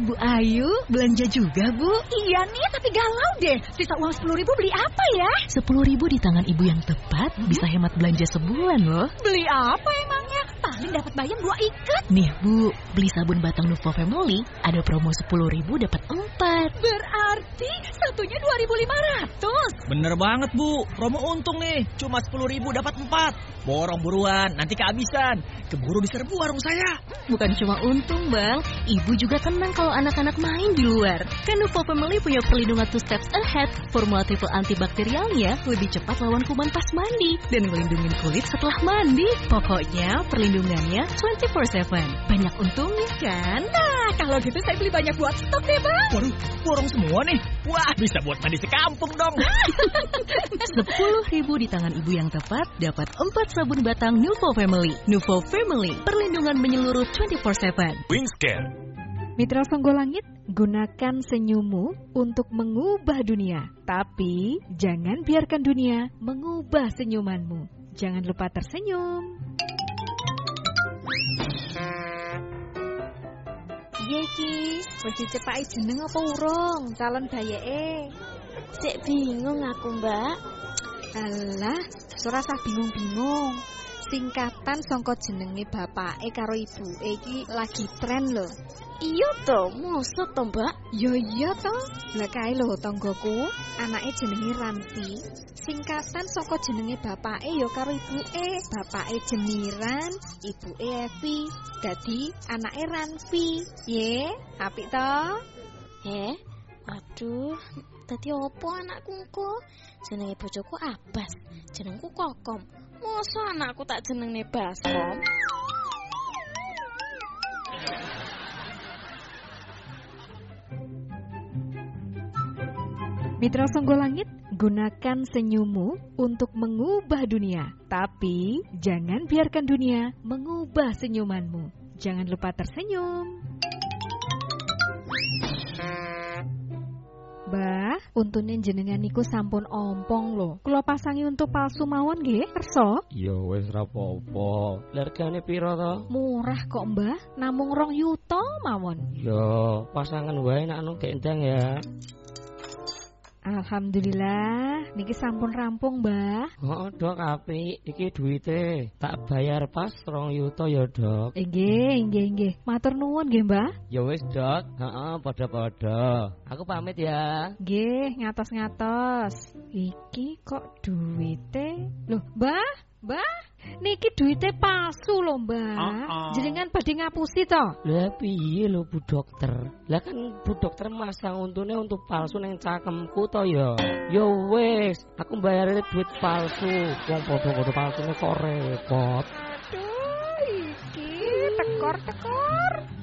Bu Ayu, belanja juga, Bu? Iya nih, tapi galau deh. Sisa uang 10.000 beli apa ya? 10.000 di tangan ibu yang tepat bisa hemat belanja sebulan loh. Beli apa emangnya? Paling dapat bayam 2 ikat. Nih Bu, beli sabun batang Nuvo Family, ada promo 10.000 dapat 4. Berarti satunya 2.500. Bener banget Bu, promo untung nih. Cuma 10.000 dapat 4. Borong buruan, nanti kehabisan. Keburu diserbu warung saya. Bukan cuma untung Bang, ibu juga tenang kalau anak-anak main di luar. Kan Nuvo Family punya perlindungan 2 steps ahead. Formula triple antibakterialnya lebih cepat lawan kuman pas mandi dan melindungi kulit setelah mandi. Pokoknya perlindungannya 24/7. Banyak untungnya kan? Nah, kalau gitu saya beli banyak buat stok deh, Bang. Waduh, borong semua nih. Wah, bisa buat mandi sekampung dong. 10.000 di tangan ibu yang tepat dapat 4 sabun batang Nuvo Family. Nuvo Family, perlindungan menyeluruh 24/7. Wingscare. Mitra Songgolangit, gunakan senyummu untuk mengubah dunia. Tapi jangan biarkan dunia mengubah senyumanmu. Jangan lupa tersenyum. Iya Ki, wis dicepaki jeneng apa urung calon bayeke? Sik bingung aku, Mbak. Alah, ora usah bingung-bingung. Singkatan sangka jenenge bapake karo ibuke iki lagi tren lho. Iya to, maksud to, Mbak? Ya iya to. Lah kae lho tanggoku, anake jenenge Ranti. Singkatan saka jenenge bapake ya karo ibuke. Bapake Jemiran, ibuke Evi. Dadi anake Ranfi. Ye, apik to? Aduh, dadi opo anakku engko? Jenenge bojoku Abbas, jenengku Kokom. Mosok anakku tak jenenge Baskom? Mitra Songgolangit, gunakan senyummu untuk mengubah dunia. Tapi jangan biarkan dunia mengubah senyumanmu. Jangan lupa tersenyum. Mbah, untune jenengan niku sampun ompong lho. Kula pasangi untuk palsu mawon nggih, kersa? Ya wis ra apa-apa. Largane pira to? Murah kok, Mbah. Namung 2 yuta mawon. Ya, pasangan wae nek anu gendang ya. Alhamdulillah, niki sampun rampung, Mbah. Oh, Dok, apik. Iki duwite tak bayar pas 2 yuta ya, Dok. Nggih. Matur nuwun nggih, Mbah. Ya wis, Dok. Heeh, padha-padha. Aku pamit ya. Nggih, ngatos-ngatos. Iki kok duwite? Loh, Mbah, niki duwite palsu lho, Mbah. Jenengan badhe ngapusi to? Lah piye lho Bu Dokter? Lah kan Bu Dokter masang untune untuk palsu ning cakemku to ya. Ya wis, aku bayar duit palsu. Wong padha-padha palsune kok repot. Aduh, iki tekor-tekor.